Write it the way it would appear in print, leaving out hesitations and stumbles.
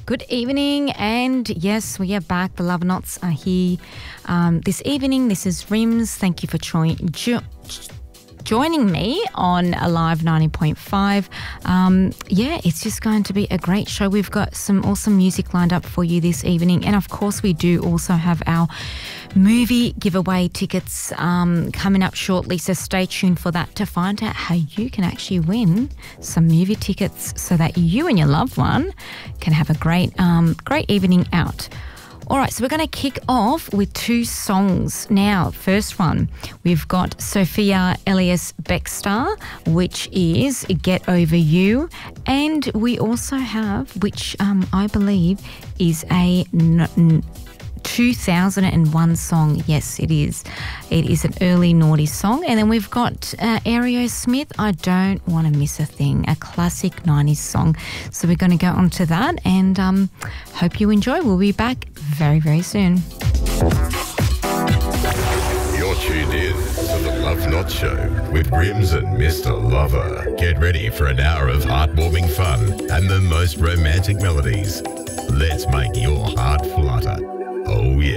Good evening, and yes, we are back. The Love Knots are here this evening. This is Rims. Thank you for joining me on Alive 90.5. It's just going to be a great show. We've got some awesome music lined up for you this evening, and of course we do also have our movie giveaway tickets coming up shortly, so stay tuned for that to find out how you can actually win some movie tickets so that you and your loved one can have a great evening out. All right, so we're going to kick off with two songs now. First one, we've got Sophia Elias-Bextor, which is Get Over You. And we also have, which I believe is a 2001 song. Yes, it is. It is an early naughty song. And then we've got Aerosmith, I Don't Want to Miss a Thing, a classic 90s song. So we're going to go on to that, and hope you enjoy. We'll be back very, very soon. You're tuned in to the Love Knot Show with Rims and Mr. Lover. Get ready for an hour of heartwarming fun and the most romantic melodies. Let's make your heart flutter. Oh yeah.